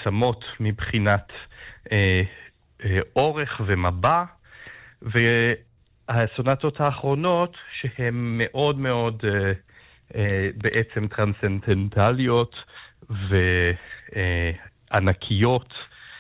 מצומצמות מבחינת אורך ומבע, והסונטות האחרונות שהן מאוד מאוד בעצם טרנסצנדנטליות וענקיות,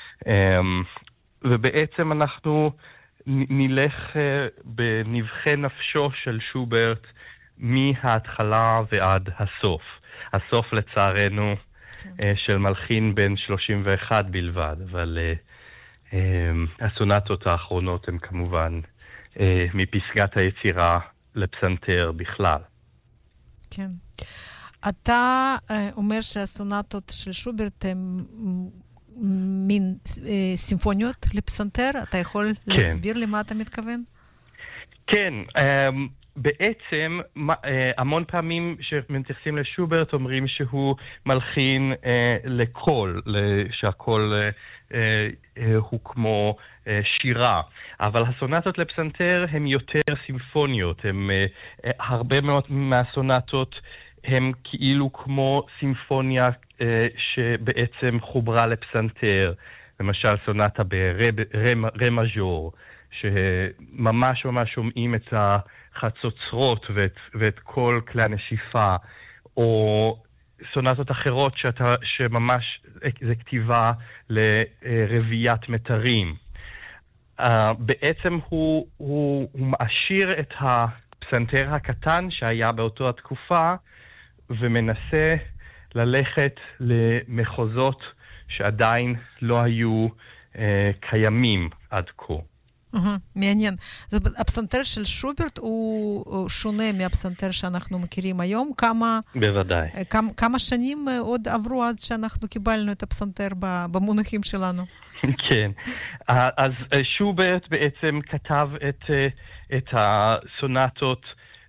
ובעצם אנחנו נלך בנבחי נפשו של שוברט מההתחלה ועד הסוף. הסוף לצערנו של מלחין בן 31 בלבד, אבל הסונטות האחרונות הן כמובן מפסגת היצירה לפסנתר בכלל. כן. אתה אומר שהסונטות של שוברט הן מין סימפוניות לפסנתר? אתה יכול להסביר למה אתה מתכוון? כן, בעצם המון פעמים שמתייחסים לשוברט אומרים שהוא מלחין לקול, שהקול הוא כמו שירה, אבל הסונטות לפסנתר הן יותר סימפוניות, הרבה מאוד מהסונטות הם כאילו כמו סימפוניה שבעצם חוברה לפסנתר, למשל סונטה רה מז'ור, שממש ממש שומעים את החצוצרות ואת כל כלי הנשיפה, או סונטות אחרות שממש זה כתיבה לרביית מטרים. בעצם הוא מעשיר את הפסנתר הקטן שהיה באותו התקופה, ומנסה ללכת למחוזות שעדיין לא היו קיימים עד כה. מעניין. הפסנתר של שוברט הוא שונה מהפסנתר שאנחנו מכירים היום. בוודאי. כמה שנים עוד עברו עד שאנחנו קיבלנו את הפסנתר במונחים שלנו? כן. אז שוברט בעצם כתב את הסונטות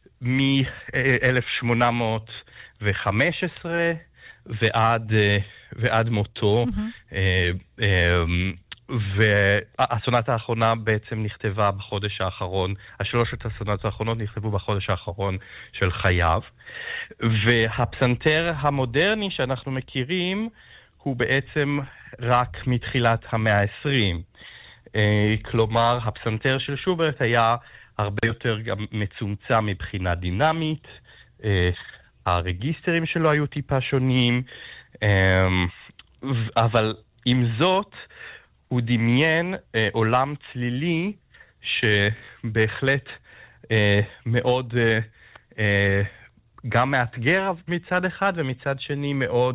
מ-1815 ועד מותו. והסונטה האחרונה בעצם נכתבה בחודש האחרון, השלושת הסונטות האחרונות נכתבו בחודש האחרון של חייו, והפסנתר המודרני שאנחנו מכירים הוא בעצם רק מתחילת המאה ה-20. כלומר, הפסנתר של שוברט היה הרבה יותר גם מצומצם מבחינה דינמית, הרגיסטרים שלו היו טיפה שונים, אבל עם זאת, הוא דמיין עולם צלילי שבהחלט מאוד גם מאתגר מצד אחד, ומצד שני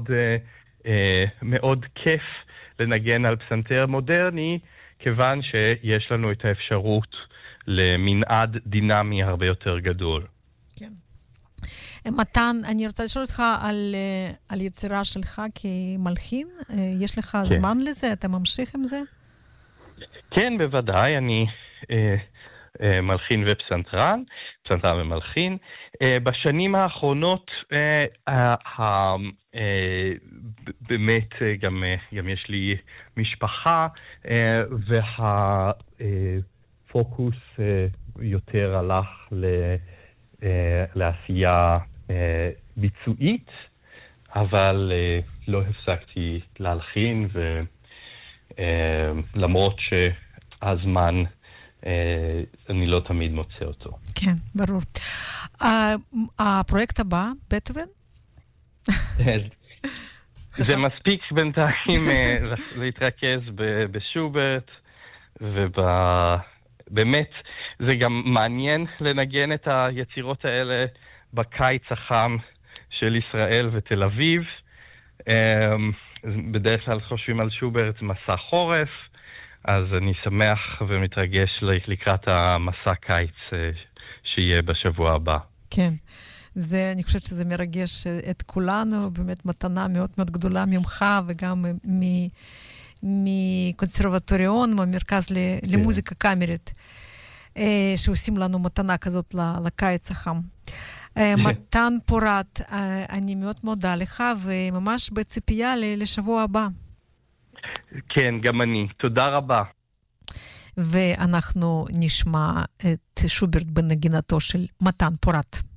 מאוד כיף לנגן על פסנתר מודרני, כיוון שיש לנו את האפשרות למנעד דינמי הרבה יותר גדול. כן. מתן, אני רוצה לשאול אותך על יצירה שלך כמלחין. יש לך זמן לזה? אתה ממשיך עם זה? כן, בוודאי. אני מלחין ופסנתרן, פסנתרן ומלחין. בשנים האחרונות באמת גם יש לי משפחה, והפוקוס יותר הלך לעשייה ביצועית, אבל לא הפסקתי להלחין, ולמרות שהזמן אני לא תמיד מוצא אותו. כן, ברור. הפרויקט הבא, בטהובן? זה מספיק בינתיים להתרכז בשוברט, ובאמת זה גם מעניין לנגן את היצירות האלה בקיץ החם של ישראל ותל אביב. בדרך כלל חושבים על שוברט מסע חורף, אז אני שמח ומתרגש לקראת המסע קיץ שיהיה בשבוע הבא. כן, אני חושבת שזה מרגש את כולנו, באמת מתנה מאוד מאוד גדולה ממך וגם מקונסרבטוריון, מהמרכז למוזיקה קאמרית, שעושים לנו מתנה כזאת לקיץ החם. מתן פורת, אני מאוד מודה לך, וממש בציפייה לשבוע הבא. כן, גם אני. תודה רבה. ואנחנו נשמע את שוברט בנגינתו של מתן פורת.